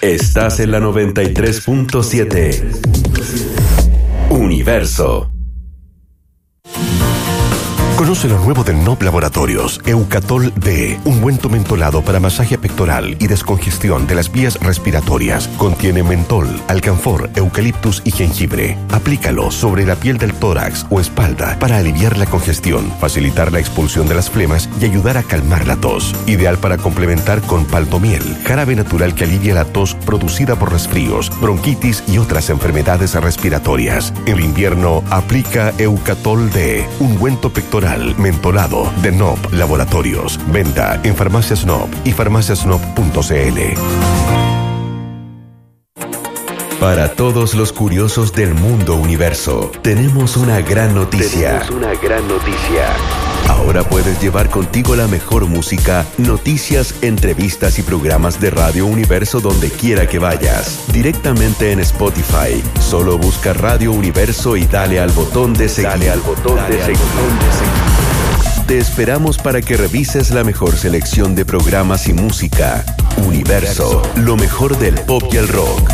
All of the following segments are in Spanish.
Estás en la 93.7. Universo. Conoce lo nuevo de NOP Laboratorios, Eucatol D, ungüento mentolado para masaje pectoral y descongestión de las vías respiratorias. Contiene mentol, alcanfor, eucaliptus y jengibre. Aplícalo sobre la piel del tórax o espalda para aliviar la congestión, facilitar la expulsión de las flemas y ayudar a calmar la tos. Ideal para complementar con paltomiel, jarabe natural que alivia la tos producida por resfríos, bronquitis y otras enfermedades respiratorias. En invierno, aplica Eucatol D, ungüento pectoral mentolado de NOP Laboratorios. Venta en Farmacias NOP y farmaciasnop.cl. Para todos los curiosos del mundo universo, tenemos una gran noticia. Ahora puedes llevar contigo la mejor música, noticias, entrevistas y programas de Radio Universo donde quiera que vayas. Directamente en Spotify. Solo busca Radio Universo y dale al botón de seguir. Te esperamos para que revises la mejor selección de programas y música. Universo, lo mejor del pop y el rock.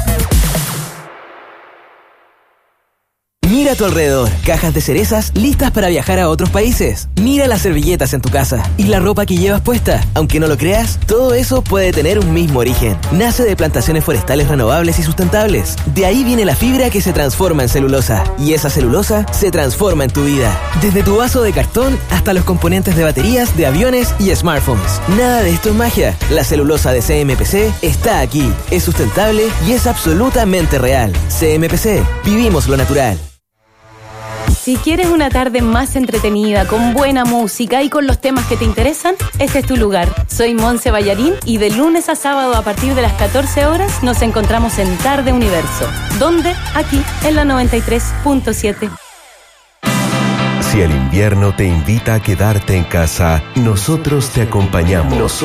Mira a tu alrededor, cajas de cerezas listas para viajar a otros países. Mira las servilletas en tu casa y la ropa que llevas puesta. Aunque no lo creas, todo eso puede tener un mismo origen. Nace de plantaciones forestales renovables y sustentables. De ahí viene la fibra que se transforma en celulosa. Y esa celulosa se transforma en tu vida. Desde tu vaso de cartón hasta los componentes de baterías, de aviones y smartphones. Nada de esto es magia. La celulosa de CMPC está aquí. Es sustentable y es absolutamente real. CMPC, vivimos lo natural. Si quieres una tarde más entretenida, con buena música y con los temas que te interesan, este es tu lugar. Soy Monse Ballarín y de lunes a sábado a partir de las 14 horas nos encontramos en Tarde Universo. ¿Dónde? Aquí, en la 93.7. Si el invierno te invita a quedarte en casa, nosotros te acompañamos.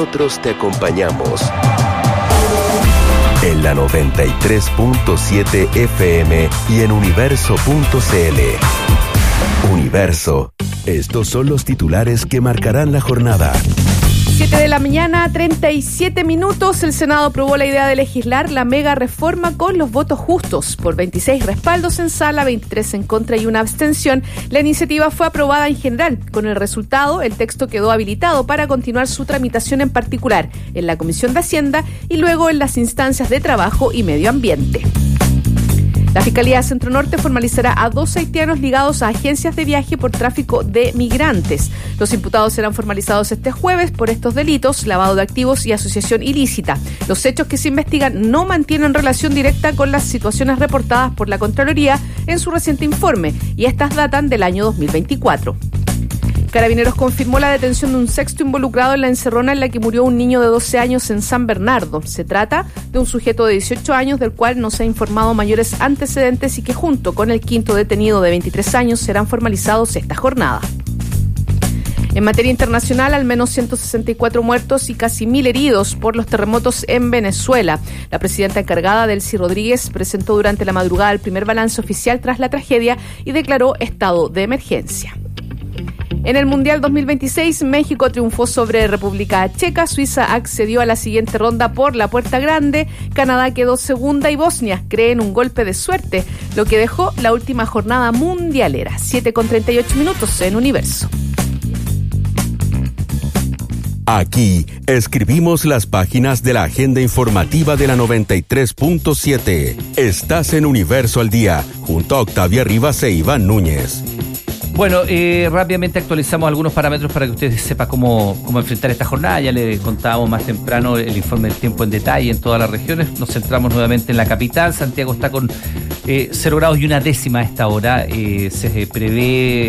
En la 93.7 FM y en universo.cl. Universo. Estos son los titulares que marcarán la jornada. 7 de la mañana, 37 minutos. El Senado aprobó la idea de legislar la mega reforma con los votos justos. Por 26 respaldos en sala, 23 en contra y una abstención, la iniciativa fue aprobada en general. Con el resultado, el texto quedó habilitado para continuar su tramitación en particular en la Comisión de Hacienda y luego en las instancias de Trabajo y Medio Ambiente. La Fiscalía Centro Norte formalizará a 2 haitianos ligados a agencias de viaje por tráfico de migrantes. Los imputados serán formalizados este jueves por estos delitos, lavado de activos y asociación ilícita. Los hechos que se investigan no mantienen relación directa con las situaciones reportadas por la Contraloría en su reciente informe, y estas datan del año 2024. Carabineros confirmó la detención de un sexto involucrado en la encerrona en la que murió un niño de 12 años en San Bernardo. Se trata de un sujeto de 18 años del cual no se ha informado mayores antecedentes y que junto con el quinto detenido de 23 años serán formalizados esta jornada. En materia internacional, al menos 164 muertos y casi 1.000 heridos por los terremotos en Venezuela. La presidenta encargada, Delcy Rodríguez, presentó durante la madrugada el primer balance oficial tras la tragedia y declaró estado de emergencia. En el Mundial 2026, México triunfó sobre República Checa, Suiza accedió a la siguiente ronda por la puerta grande, Canadá quedó segunda y Bosnia cree en un golpe de suerte, lo que dejó la última jornada mundialera. 7:38 minutos en Universo. Aquí escribimos las páginas de la agenda informativa de la 93.7. Estás en Universo al Día, junto a Octavia Rivas e Iván Núñez. Bueno, rápidamente actualizamos algunos parámetros para que ustedes sepan cómo enfrentar esta jornada. Ya le contábamos más temprano el informe del tiempo en detalle en todas las regiones. Nos centramos nuevamente en la capital. Santiago está con 0 grados y una décima a esta hora. Se prevé